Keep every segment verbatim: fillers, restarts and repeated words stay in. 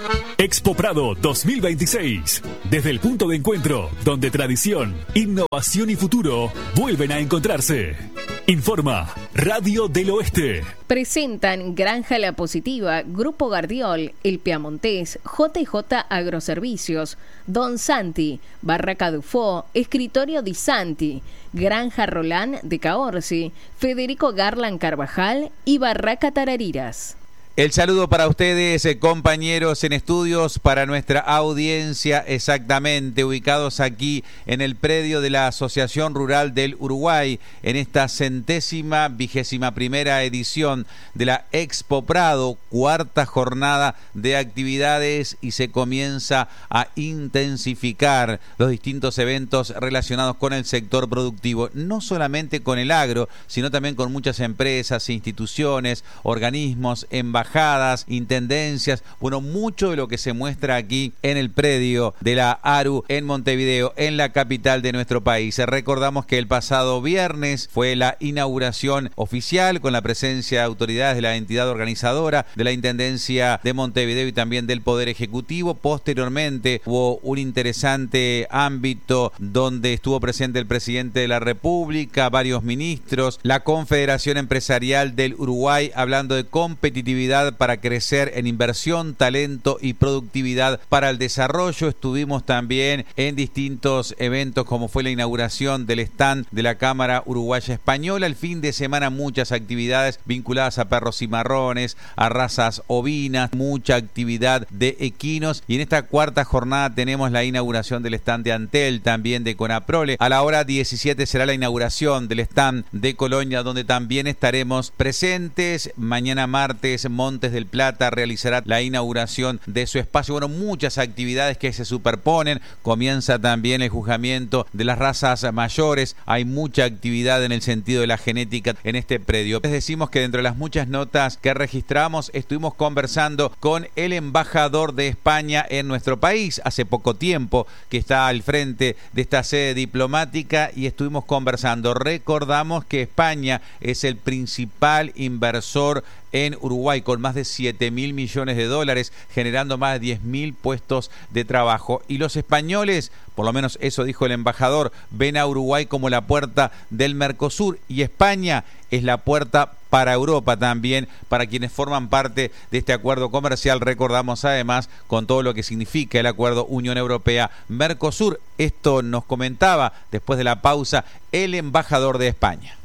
Expo Prado dos mil veintiséis. Desde el punto de encuentro, donde tradición, innovación y futuro vuelven a encontrarse. Informa Radio del Oeste. Presentan Granja La Positiva, Grupo Gardiol, El Piamontés, J y J Agroservicios, Don Santi, Barraca Dufo, Escritorio Di Santi, Granja Rolán de Caorsi, Federico Garland Carvajal y Barraca Tarariras. El saludo para ustedes, eh, compañeros en estudios, para nuestra audiencia, exactamente ubicados aquí en el predio de la Asociación Rural del Uruguay, en esta centésima vigésima primera edición de la Expo Prado, cuarta jornada de actividades, y se comienza a intensificar los distintos eventos relacionados con el sector productivo, no solamente con el agro, sino también con muchas empresas, instituciones, organismos, embajadas, Bajadas, intendencias, bueno, mucho de lo que se muestra aquí en el predio de la ARU en Montevideo, en la capital de nuestro país. Recordamos que el pasado viernes fue la inauguración oficial con la presencia de autoridades de la entidad organizadora, de la Intendencia de Montevideo y también del Poder Ejecutivo. Posteriormente hubo un interesante ámbito donde estuvo presente el presidente de la República, varios ministros, la Confederación Empresarial del Uruguay, hablando de competitividad para crecer en inversión, talento y productividad para el desarrollo. Estuvimos también en distintos eventos, como fue la inauguración del stand de la Cámara Uruguaya Española. El fin de semana muchas actividades vinculadas a perros cimarrones, a razas ovinas, mucha actividad de equinos, y en esta cuarta jornada tenemos la inauguración del stand de Antel, también de Conaprole. A la hora diecisiete será la inauguración del stand de Colonia, donde también estaremos presentes. Mañana martes Montes del Plata realizará la inauguración de su espacio. Bueno, muchas actividades que se superponen. Comienza también el juzgamiento de las razas mayores. Hay mucha actividad en el sentido de la genética en este predio. Les decimos que dentro de las muchas notas que registramos, estuvimos conversando con el embajador de España en nuestro país, hace poco tiempo que está al frente de esta sede diplomática, y estuvimos conversando. Recordamos que España es el principal inversor en Uruguay, con más de siete mil millones de dólares, generando más de diez mil puestos de trabajo. Y los españoles, por lo menos eso dijo el embajador, ven a Uruguay como la puerta del Mercosur, y España es la puerta para Europa también, para quienes forman parte de este acuerdo comercial. Recordamos además con todo lo que significa el acuerdo Unión Europea-Mercosur. Esto nos comentaba después de la pausa el embajador de España.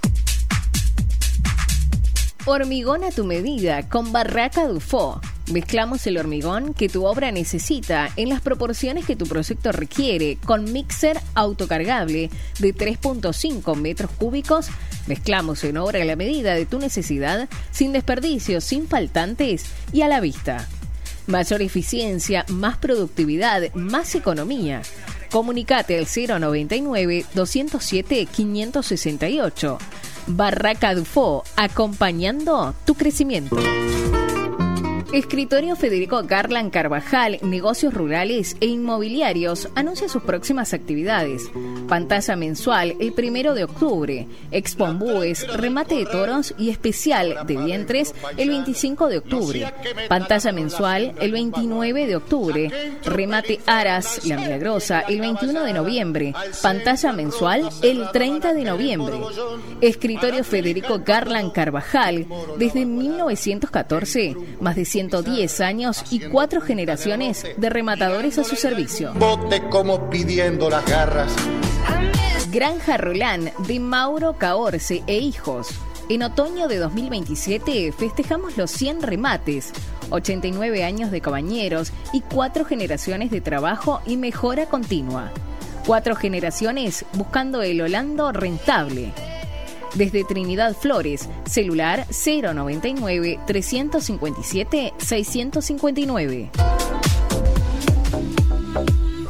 Hormigón a tu medida con Barraca Dufo. Mezclamos el hormigón que tu obra necesita en las proporciones que tu proyecto requiere, con mixer autocargable de tres punto cinco metros cúbicos. Mezclamos en obra a la medida de tu necesidad, sin desperdicios, sin faltantes y a la vista. Mayor eficiencia, más productividad, más economía. Comunicate al cero noventa y nueve, doscientos siete, quinientos sesenta y ocho. Barraca Dufo, acompañando tu crecimiento. Escritorio Federico Garland Carvajal, negocios rurales e inmobiliarios, anuncia sus próximas actividades. Pantalla mensual el primero de octubre, Expo Ombúes, remate de toros y especial de vientres el veinticinco de octubre. Pantalla mensual el veintinueve de octubre, remate aras, la milagrosa, el veintiuno de noviembre. Pantalla mensual el treinta de noviembre. Escritorio Federico Garland Carvajal, desde mil novecientos catorce, más de ciento diez años y cuatro generaciones de rematadores a su servicio. Bote como pidiendo las garras. Granja Rolán de Mauro Caorse e hijos. En otoño de dos mil veintisiete festejamos los cien remates, ochenta y nueve años de cabañeros y cuatro generaciones de trabajo y mejora continua. Cuatro generaciones buscando el Holando rentable. Desde Trinidad Flores, celular cero noventa y nueve, trescientos cincuenta y siete, seiscientos cincuenta y nueve.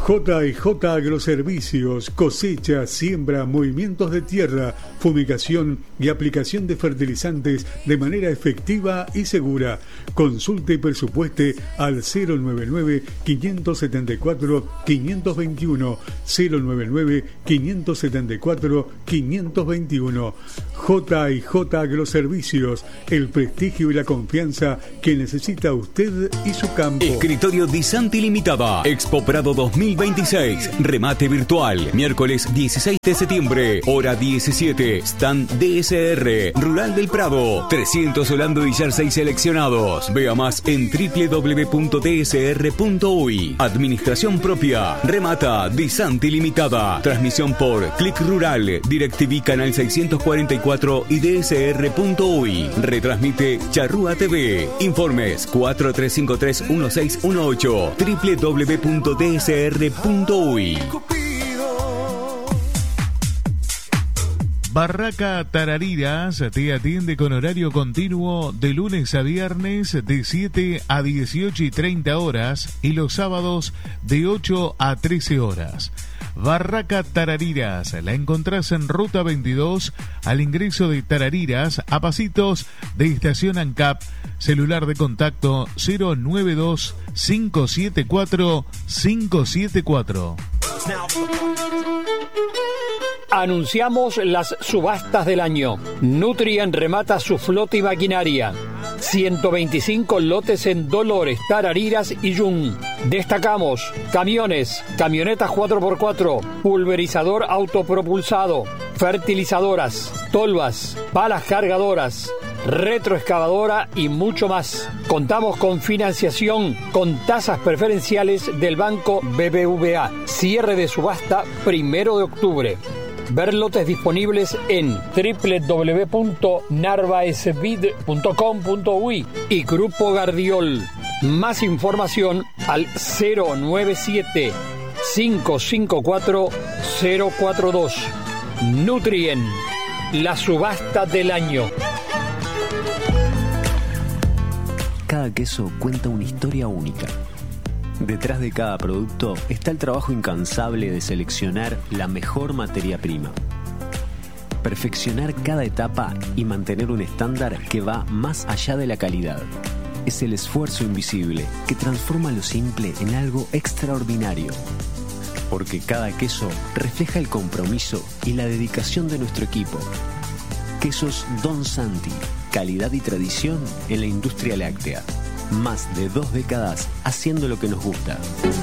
J y J Agroservicios, cosecha, siembra, movimientos de tierra, fumigación y aplicación de fertilizantes de manera efectiva y segura. Consulte y presupueste al cero nueve nueve, cinco siete cuatro, cinco dos uno, cero nueve nueve, cinco siete cuatro, cinco dos uno. J y J Agroservicios, el prestigio y la confianza que necesita usted y su campo. Escritorio Di Santi Limitada, Expo Prado dos mil veintiséis, remate virtual, miércoles dieciséis de septiembre, hora diecisiete, stand D S R, Rural del Prado, trescientos Holando y Jersey seleccionados. Vea más en doble u doble u doble u punto d s r punto u y. Administración propia, remata Di Santi Limitada, transmisión por Click Rural, DirecTV Canal seiscientos cuarenta y cuatro y d s r punto u y. Retransmite Charrúa T V. Informes cuatro tres cinco tres uno seis uno ocho, doble u doble u doble u punto d s r punto u y. Barraca Tarariras te atiende con horario continuo de lunes a viernes de siete a dieciocho y treinta horas y los sábados de ocho a trece horas. Barraca Tarariras la encontrás en Ruta veintidós al ingreso de Tarariras a pasitos de Estación ANCAP. Celular de contacto cero nueve dos, cinco siete cuatro, cinco siete cuatro. Anunciamos las subastas del año. Nutrien remata su flota y maquinaria. ciento veinticinco lotes en Dolores, Tarariras y Yun. Destacamos camiones, camionetas cuatro por cuatro, pulverizador autopropulsado, fertilizadoras, tolvas, palas cargadoras, retroexcavadora y mucho más. Contamos con financiación con tasas preferenciales del Banco B B V A. Cierre de subasta primero de octubre. Ver lotes disponibles en doble u doble u doble u punto narvaesbid punto com punto u y y Grupo Gardiol. Más información al cero nueve siete, cinco cinco cuatro, cero cuatro dos. Nutrien, la subasta del año. Cada queso cuenta una historia única. Detrás de cada producto está el trabajo incansable de seleccionar la mejor materia prima, perfeccionar cada etapa y mantener un estándar que va más allá de la calidad. Es el esfuerzo invisible que transforma lo simple en algo extraordinario, porque cada queso refleja el compromiso y la dedicación de nuestro equipo. Quesos Don Santi, calidad y tradición en la industria láctea. Más de dos décadas haciendo lo que nos gusta.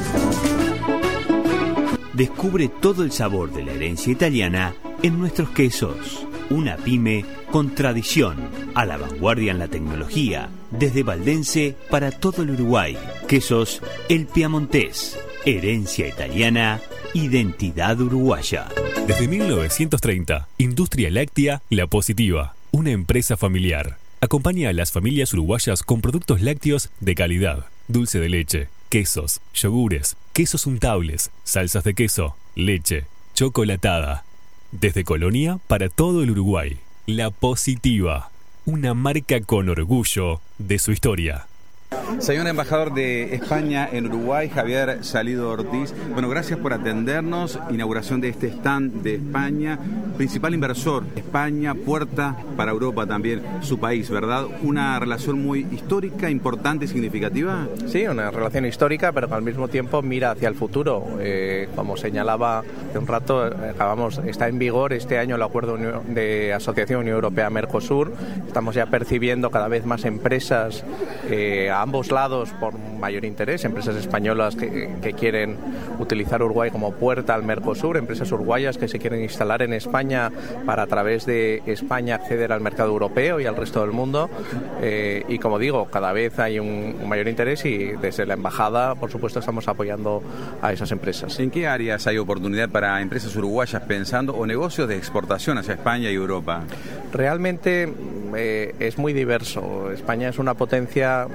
Descubre todo el sabor de la herencia italiana en nuestros quesos. Una pyme con tradición, a la vanguardia en la tecnología, desde Valdense para todo el Uruguay. Quesos El Piamontés, herencia italiana, identidad uruguaya. Desde mil novecientos treinta, Industria Láctea La Positiva, una empresa familiar. Acompaña a las familias uruguayas con productos lácteos de calidad, dulce de leche, quesos, yogures, quesos untables, salsas de queso, leche, chocolatada. Desde Colonia para todo el Uruguay. La Positiva, una marca con orgullo de su historia. Señor embajador de España en Uruguay, Javier Salido Ortiz, bueno, gracias por atendernos. Inauguración de este stand de España, principal inversor, España, puerta para Europa también, su país, ¿verdad? Una relación muy histórica, importante y significativa. Sí, una relación histórica, pero que al mismo tiempo mira hacia el futuro. Eh, como señalaba hace un rato, acabamos, está en vigor este año el acuerdo de asociación Unión Europea-Mercosur. Estamos ya percibiendo cada vez más empresas eh, a ambos lados por mayor interés, empresas españolas que, que quieren utilizar Uruguay como puerta al Mercosur, empresas uruguayas que se quieren instalar en España para a través de España acceder al mercado europeo y al resto del mundo, eh, y como digo, cada vez hay un, un mayor interés y desde la embajada, por supuesto, estamos apoyando a esas empresas. ¿En qué áreas hay oportunidad para empresas uruguayas pensando o negocios de exportación hacia España y Europa? Realmente eh, es muy diverso. España es una potencia en ámbito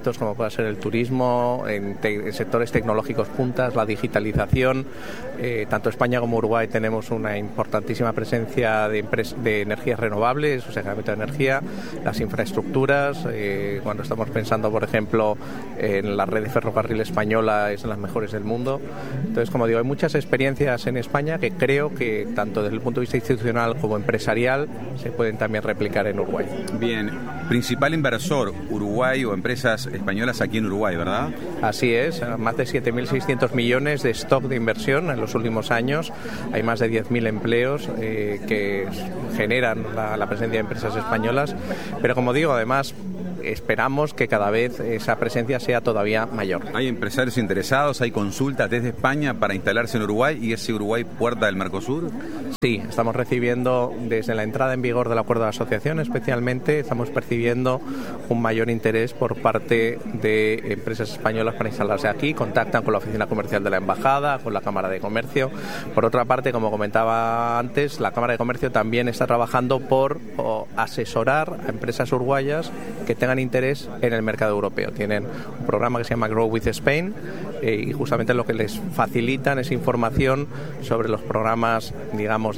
ámbitos como pueda ser el turismo, en, te, en sectores tecnológicos puntas, la digitalización. Eh, tanto España como Uruguay tenemos una importantísima presencia de, empres- de energías renovables, o sea, de energía, las infraestructuras. Eh, cuando estamos pensando, por ejemplo, en la red de ferrocarril española, es de las mejores del mundo. Entonces, como digo, hay muchas experiencias en España que creo que tanto desde el punto de vista institucional como empresarial se pueden también replicar en Uruguay. Bien, principal inversor, Uruguay o empresas españolas aquí en Uruguay, ¿verdad? Así es, más de siete mil seiscientos millones de stock de inversión en los últimos años. Hay más de diez mil empleos eh, que generan la, la presencia de empresas españolas, pero como digo, además esperamos que cada vez esa presencia sea todavía mayor. ¿Hay empresarios interesados, hay consultas desde España para instalarse en Uruguay y ese Uruguay puerta del Mercosur? Sí, estamos recibiendo desde la entrada en vigor del acuerdo de asociación, especialmente estamos percibiendo un mayor interés por parte de empresas españolas para instalarse aquí. Contactan con la oficina comercial de la embajada, con la Cámara de Comercio. Por otra parte, como comentaba antes, la Cámara de Comercio también está trabajando por o, asesorar a empresas uruguayas que tengan interés en el mercado europeo. Tienen un programa que se llama Grow with Spain eh, y justamente lo que les facilitan es información sobre los programas, digamos,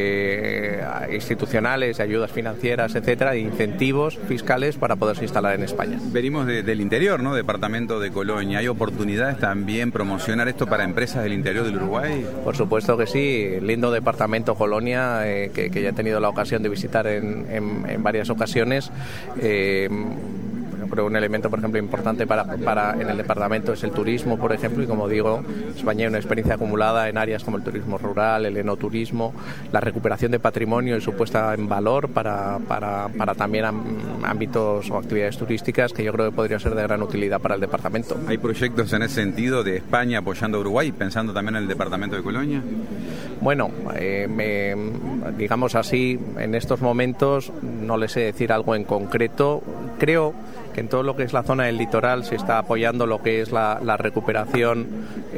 de institucionales, de ayudas financieras, etcétera, de incentivos fiscales para poderse instalar en España. Venimos de, del interior, ¿no? Departamento de Colonia. ¿Hay oportunidades también promocionar esto para empresas del interior del Uruguay? Por supuesto que sí. Lindo departamento Colonia, eh, que, que ya he tenido la ocasión de visitar en, en, en varias ocasiones. Eh, Creo un elemento, por ejemplo, importante para, para en el departamento es el turismo, por ejemplo, y como digo, España hay una experiencia acumulada en áreas como el turismo rural, el enoturismo, la recuperación de patrimonio y su puesta en valor para, para, para también ámbitos o actividades turísticas que yo creo que podría ser de gran utilidad para el departamento. ¿Hay proyectos en ese sentido de España apoyando a Uruguay, pensando también en el departamento de Colonia? Bueno, eh, me, digamos así, en estos momentos no les sé decir algo en concreto. Creo que en todo lo que es la zona del litoral se está apoyando lo que es la, la recuperación,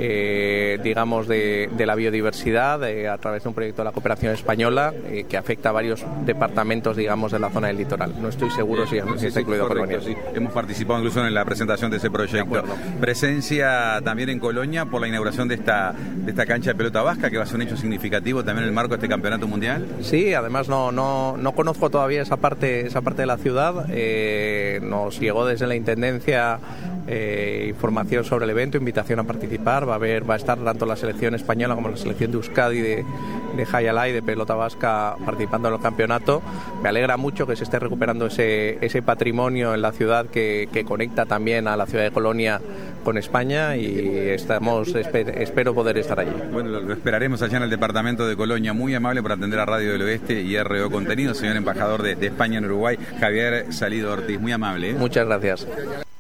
eh, digamos, de, de la biodiversidad eh, a través de un proyecto de la cooperación española eh, que afecta a varios departamentos, digamos, de la zona del litoral. No estoy seguro si, si está incluido Colonia. Sí. Hemos participado incluso en la presentación de ese proyecto. Presencia también en Colonia por la inauguración de esta, de esta cancha de pelota vasca, que va a ser un hecho significativo también en el marco de este campeonato mundial. Sí, además no, no, no conozco todavía esa parte, esa parte de la ciudad. Eh, nos llegó desde la Intendencia eh, información sobre el evento, invitación a participar. Va a haber, va a estar tanto la selección española como la selección de Euskadi de, de Jaialai, de pelota vasca, participando en el campeonato. Me alegra mucho que se esté recuperando ese, ese patrimonio en la ciudad que, que conecta también a la ciudad de Colonia con España y estamos esper, espero poder estar allí. Bueno, lo, lo esperaremos allá en el departamento de Colonia. Muy amable por atender a Radio del Oeste y R O Contenido, señor embajador de, de España en Uruguay, Javier Salido Ortiz. Muy amable. ¿eh? Muchas gracias.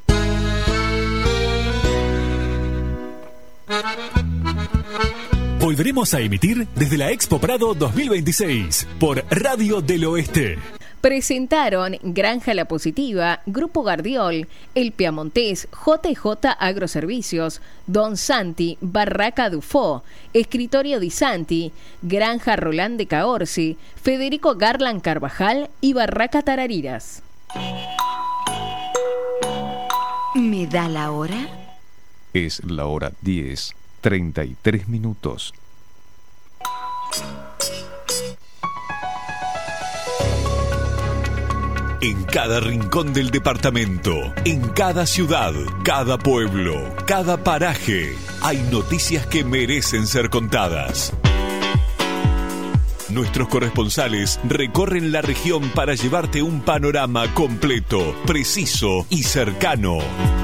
Volveremos a emitir desde la Expo Prado dos mil veintiséis por Radio del Oeste. Presentaron Granja La Positiva, Grupo Gardiol, El Piamontés, J J Agroservicios, Don Santi, Barraca Dufó, Escritorio Di Santi, Granja Roland de Caorsi, Federico Garland Carvajal y Barraca Tarariras. ¿Me da la hora? Es la hora diez, treinta y tres minutos. En cada rincón del departamento, en cada ciudad, cada pueblo, cada paraje, hay noticias que merecen ser contadas. Nuestros corresponsales recorren la región para llevarte un panorama completo, preciso y cercano.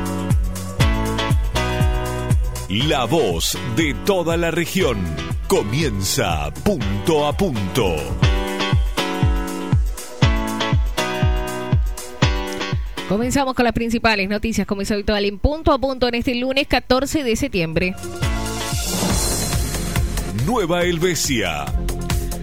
La voz de toda la región comienza punto a punto. Comenzamos con las principales noticias, como es habitual, en punto a punto en este lunes catorce de septiembre. Nueva Helvecia.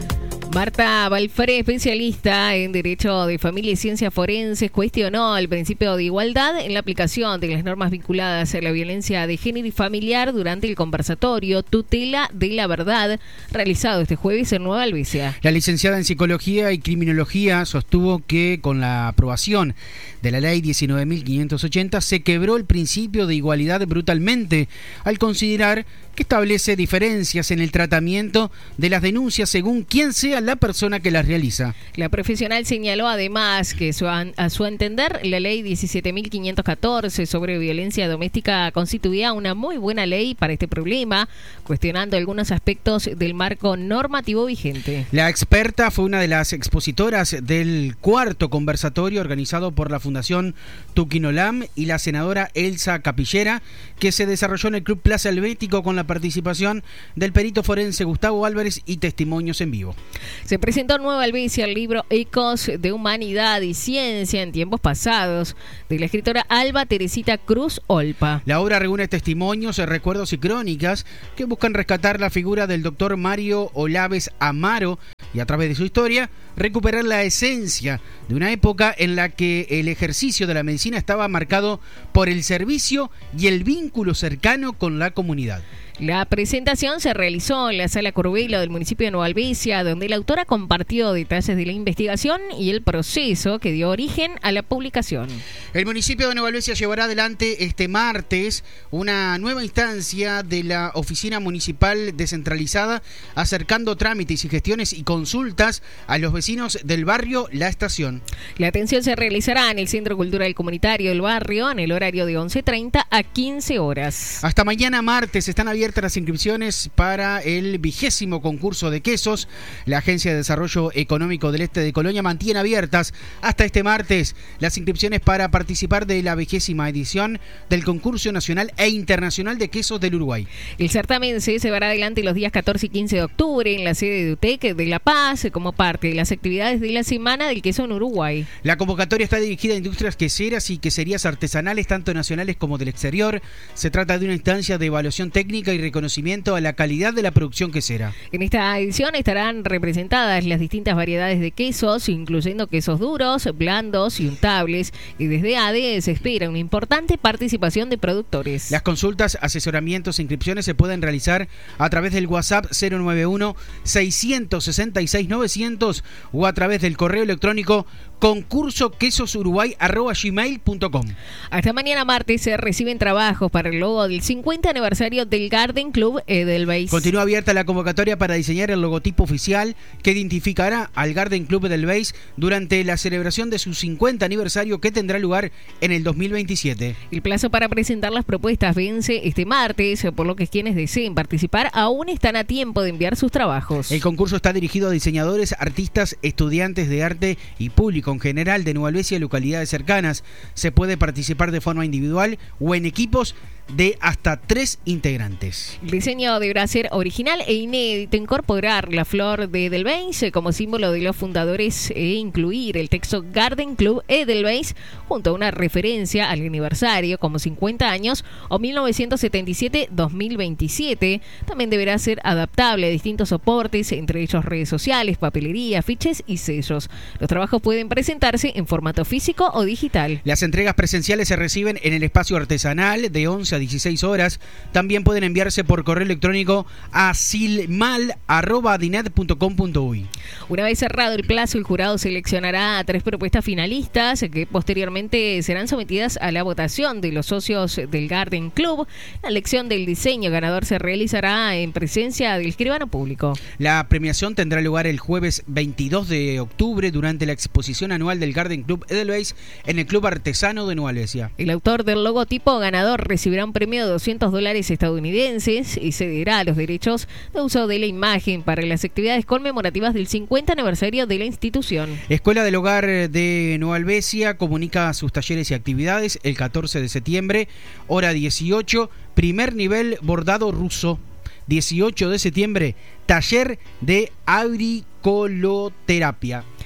Marta Balfré, especialista en Derecho de Familia y Ciencias Forenses, cuestionó el principio de igualdad en la aplicación de las normas vinculadas a la violencia de género y familiar durante el conversatorio Tutela de la Verdad, realizado este jueves en Nueva Albesia. La licenciada en Psicología y Criminología sostuvo que con la aprobación de la Ley diecinueve mil quinientos ochenta se quebró el principio de igualdad brutalmente, al considerar que establece diferencias en el tratamiento de las denuncias según quién sea la persona que las realiza. La profesional señaló además que su, a su entender la Ley diecisiete mil quinientos catorce sobre violencia doméstica constituía una muy buena ley para este problema, cuestionando algunos aspectos del marco normativo vigente. La experta fue una de las expositoras del cuarto conversatorio organizado por la Fundación Tuquinolam y la senadora Elsa Capillera, que se desarrolló en el Club Plaza Helvético con la participación del perito forense Gustavo Álvarez y testimonios en vivo. Se presentó en Nueva Albesia el libro Ecos de Humanidad y Ciencia en Tiempos Pasados, de la escritora Alba Teresita Cruz Olpa. La obra reúne testimonios, recuerdos y crónicas que buscan rescatar la figura del doctor Mario Olaves Amaro y, a través de su historia, recuperar la esencia de una época en la que el ejercicio de la medicina estaba marcado por el servicio y el vínculo cercano con la comunidad. La presentación se realizó en la Sala Curvelo del municipio de Nueva Albesia, donde la autora compartió detalles de la investigación y el proceso que dio origen a la publicación. El municipio de Nueva Albesia llevará adelante este martes una nueva instancia de la Oficina Municipal Descentralizada, acercando trámites y gestiones y consultas a los vecinos del barrio La Estación. La atención se realizará en el Centro Cultural Comunitario del barrio en el horario de once treinta a quince horas. Hasta mañana martes están abiertas las inscripciones para el vigésimo concurso de quesos. La Agencia de Desarrollo Económico del Este de Colonia mantiene abiertas hasta este martes las inscripciones para participar de la vigésima edición del concurso nacional e internacional de quesos del Uruguay. El certamen se llevará adelante los días catorce y quince de octubre en la sede de U T E C de La Paz como parte de las actividades de la Semana del Queso en Uruguay. La convocatoria está dirigida a industrias queseras y queserías artesanales tanto nacionales como del exterior. Se trata de una instancia de evaluación técnica y reconocimiento a la calidad de la producción quesera. En esta edición estarán representadas las distintas variedades de quesos, incluyendo quesos duros, blandos y untables, y desde A D E se espera una importante participación de productores. Las consultas, asesoramientos e inscripciones se pueden realizar a través del WhatsApp cero nueve uno, seis seis seis, nueve cero cero o a través del correo electrónico concurso quesos uruguay arroba gmail punto com. Hasta mañana martes se reciben trabajos para el logo del cincuenta aniversario del Garden Club Edelweiss. Continúa abierta la convocatoria para diseñar el logotipo oficial que identificará al Garden Club Edelweiss durante la celebración de su cincuenta aniversario que tendrá lugar en el dos mil veintisiete. El plazo para presentar las propuestas vence este martes, por lo que quienes deseen participar aún están a tiempo de enviar sus trabajos. El concurso está dirigido a diseñadores, artistas, estudiantes de arte y público en general de Nueva Albesia y localidades cercanas. Se puede participar de forma individual o en equipos de hasta tres integrantes. El diseño deberá ser original e inédito, incorporar la flor de Edelweiss como símbolo de los fundadores e incluir el texto Garden Club Edelweiss junto a una referencia al aniversario como cincuenta años o mil novecientos setenta y siete a dos mil veintisiete. También deberá ser adaptable a distintos soportes, entre ellos redes sociales, papelería, afiches y sellos. Los trabajos pueden presentarse en formato físico o digital. Las entregas presenciales se reciben en el espacio artesanal de once a dieciséis horas. También pueden enviarse por correo electrónico a silmal arroba dinet punto com punto uy. Una vez cerrado el plazo, el jurado seleccionará a tres propuestas finalistas que posteriormente serán sometidas a la votación de los socios del Garden Club. La elección del diseño ganador se realizará en presencia del escribano público. La premiación tendrá lugar el jueves veintidós de octubre durante la exposición anual del Garden Club Edelweiss en el Club Artesano de Nueva Albesia. El autor del logotipo ganador recibirá un premio de doscientos dólares estadounidenses y cederá los derechos de uso de la imagen para las actividades conmemorativas del cincuenta aniversario de la institución. Escuela del Hogar de Nueva Albesia comunica sus talleres y actividades el catorce de septiembre, hora dieciocho, primer nivel bordado ruso. dieciocho de septiembre, taller de auricoloterapia.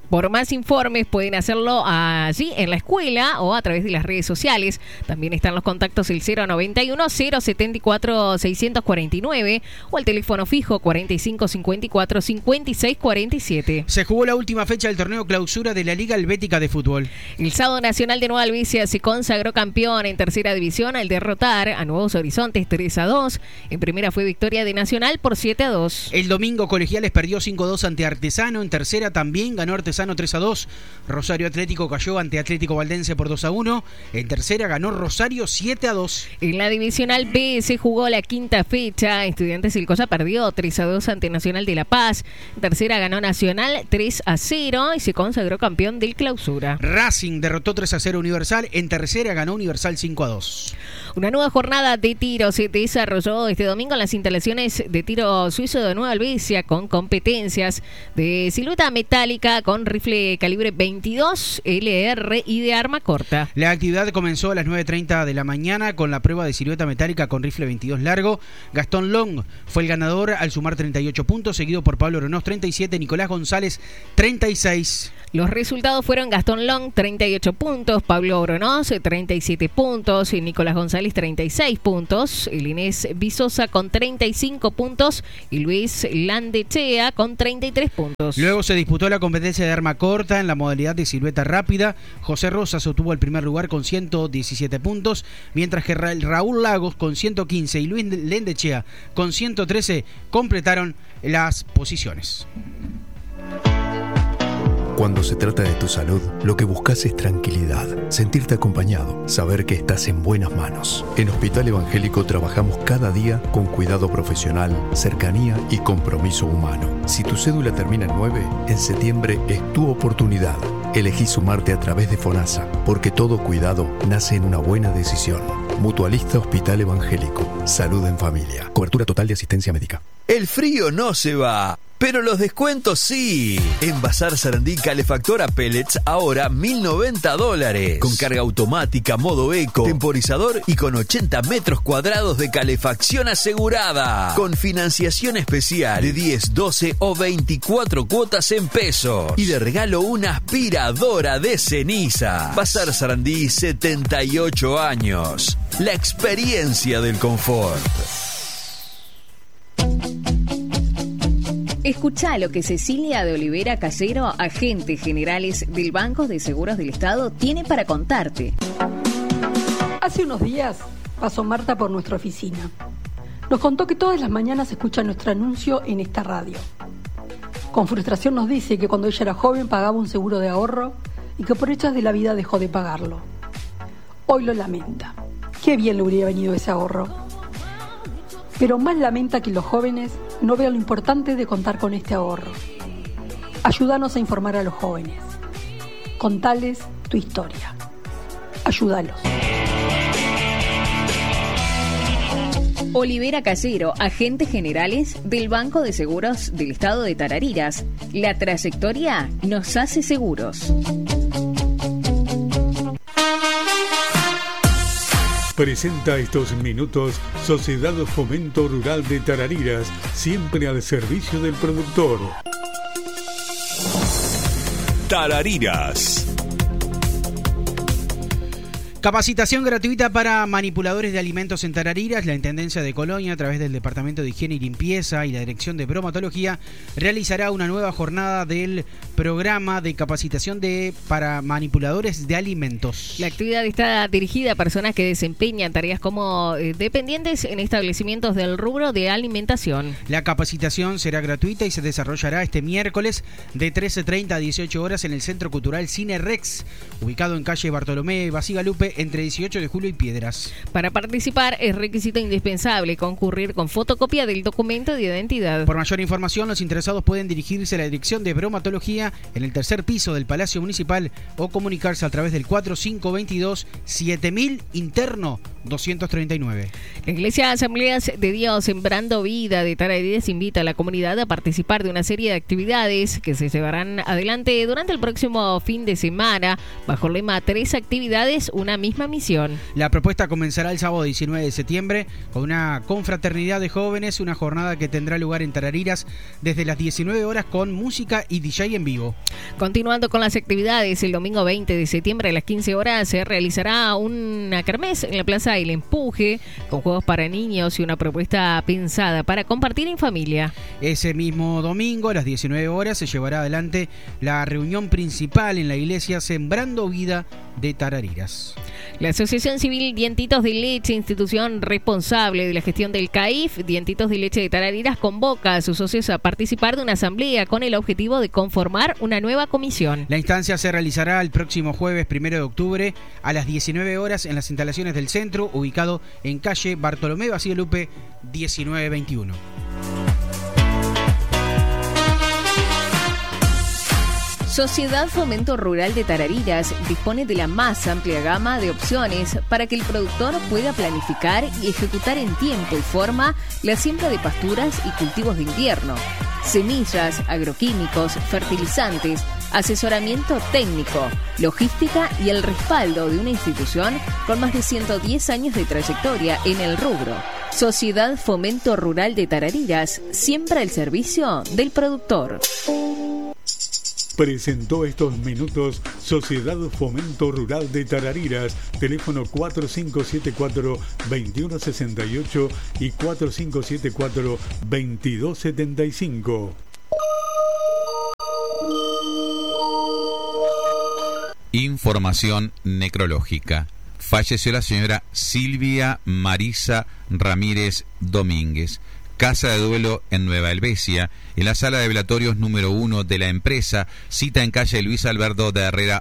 Por más informes pueden hacerlo allí en la escuela o a través de las redes sociales. También están los contactos el cero noventa y uno, cero setenta y cuatro, seiscientos cuarenta y nueve o el teléfono fijo cuarenta y cinco cincuenta y cuatro, cincuenta y seis cuarenta y siete. Se jugó la última fecha del torneo clausura de la Liga Helvética de Fútbol. El Sábado Nacional de Nueva Albicia se consagró campeón en tercera división al derrotar a Nuevos Horizontes tres a dos. En primera fue victoria de Nacional por siete a dos. El domingo Colegiales perdió cinco a dos ante Artesano. En tercera también ganó Artesano tres a dos. Rosario Atlético cayó ante Atlético Valdense por dos a uno. En tercera ganó Rosario siete a dos. En la divisional B se jugó la quinta fecha. Estudiantes Ilcosa perdió tres a dos ante Nacional de La Paz. En tercera ganó Nacional tres a cero y se consagró campeón del clausura. Racing derrotó tres a cero Universal. En tercera ganó Universal cinco a dos. Una nueva jornada de tiro se desarrolló este domingo en las instalaciones de tiro suizo de Nueva Albicia con competencias de silueta metálica con rifle calibre veintidós L R y de arma corta. La actividad comenzó a las nueve treinta de la mañana con la prueba de silueta metálica con rifle veintidós largo. Gastón Long fue el ganador al sumar treinta y ocho puntos, seguido por Pablo Oronoz treinta y siete, Nicolás González treinta y seis. Los resultados fueron Gastón Long treinta y ocho puntos, Pablo Oronoz treinta y siete puntos, y Nicolás González treinta y seis puntos, el Inés Vizosa con treinta y cinco puntos y Luis Landechea con treinta y tres puntos. Luego se disputó la competencia de arma corta en la modalidad de silueta rápida. José Rosas obtuvo el primer lugar con ciento diecisiete puntos, mientras que Raúl Lagos con ciento quince y Luis Landechea con ciento trece completaron las posiciones. Cuando se trata de tu salud, lo que buscas es tranquilidad, sentirte acompañado, saber que estás en buenas manos. En Hospital Evangélico trabajamos cada día con cuidado profesional, cercanía y compromiso humano. Si tu cédula termina en nueve, en septiembre es tu oportunidad. Elegí sumarte a través de FONASA, porque todo cuidado nace en una buena decisión. Mutualista Hospital Evangélico. Salud en familia. Cobertura total de asistencia médica. El frío no se va, pero los descuentos sí. En Bazar Sarandí, calefactor a pellets, ahora mil noventa dólares. Con carga automática, modo eco, temporizador y con ochenta metros cuadrados de calefacción asegurada. Con financiación especial de diez, doce o veinticuatro cuotas en pesos. Y de regalo una aspiradora de ceniza. Bazar Sarandí, setenta y ocho años. La experiencia del confort. Escuchá lo que Cecilia de Olivera Casero, agente generales del Banco de Seguros del Estado, tiene para contarte. Hace unos días pasó Marta por nuestra oficina. Nos contó que todas las mañanas escucha nuestro anuncio en esta radio. Con frustración nos dice que cuando ella era joven pagaba un seguro de ahorro y que por hechas de la vida dejó de pagarlo. Hoy lo lamenta. Qué bien le hubiera venido ese ahorro. Pero más lamenta que los jóvenes no vean lo importante de contar con este ahorro. Ayúdanos a informar a los jóvenes. Contales tu historia. Ayúdalos. Olivera Casero, agentes generales del Banco de Seguros del Estado de Tarariras. La trayectoria nos hace seguros. Presenta estos minutos Sociedad Fomento Rural de Tarariras, siempre al servicio del productor. Tarariras. Capacitación gratuita para manipuladores de alimentos en Tarariras. La Intendencia de Colonia, a través del Departamento de Higiene y Limpieza y la Dirección de Bromatología, realizará una nueva jornada del programa de capacitación de para manipuladores de alimentos. La actividad está dirigida a personas que desempeñan tareas como eh, dependientes en establecimientos del rubro de alimentación. La capacitación será gratuita y se desarrollará este miércoles de trece treinta a dieciocho horas en el Centro Cultural Cine Rex, ubicado en calle Bartolomé Basigalupe, entre dieciocho de julio y Piedras. Para participar es requisito indispensable concurrir con fotocopia del documento de identidad. Por mayor información, los interesados pueden dirigirse a la Dirección de Bromatología en el tercer piso del Palacio Municipal o comunicarse a través del cuatro cinco veintidós siete mil interno doscientos treinta y nueve. La Iglesia Asambleas de Dios Sembrando Vida de Tarariras invita a la comunidad a participar de una serie de actividades que se llevarán adelante durante el próximo fin de semana bajo el lema Tres actividades, una misma misión. La propuesta comenzará el sábado diecinueve de septiembre con una confraternidad de jóvenes, una jornada que tendrá lugar en Tarariras desde las diecinueve horas con música y D J en vivo. Continuando con las actividades, el domingo veinte de septiembre a las quince horas se realizará una kermés en la Plaza El Empuje con juegos para niños y una propuesta pensada para compartir en familia. Ese mismo domingo a las diecinueve horas se llevará adelante la reunión principal en la iglesia Sembrando Vida de Tarariras. La Asociación Civil Dientitos de Leche, institución responsable de la gestión del C A I F, Dientitos de Leche de Tarariras, convoca a sus socios a participar de una asamblea con el objetivo de conformar una nueva comisión. La instancia se realizará el próximo jueves primero de octubre a las diecinueve horas en las instalaciones del centro, ubicado en calle Bartolomé Vacío Lupe diecinueve veintiuno. Sociedad Fomento Rural de Tarariras dispone de la más amplia gama de opciones para que el productor pueda planificar y ejecutar en tiempo y forma la siembra de pasturas y cultivos de invierno, semillas, agroquímicos, fertilizantes, asesoramiento técnico, logística y el respaldo de una institución con más de ciento diez años de trayectoria en el rubro. Sociedad Fomento Rural de Tarariras, siembra el servicio del productor. Presentó estos minutos Sociedad Fomento Rural de Tarariras, teléfono cuatro cinco siete cuatro, dos uno seis ocho y cuatro cinco siete cuatro, dos dos siete cinco. Información necrológica. Falleció la señora Silvia Marisa Ramírez Domínguez. Casa de duelo en Nueva Helvecia, en la sala de velatorios número uno de la empresa, cita en calle Luis Alberto de Herrera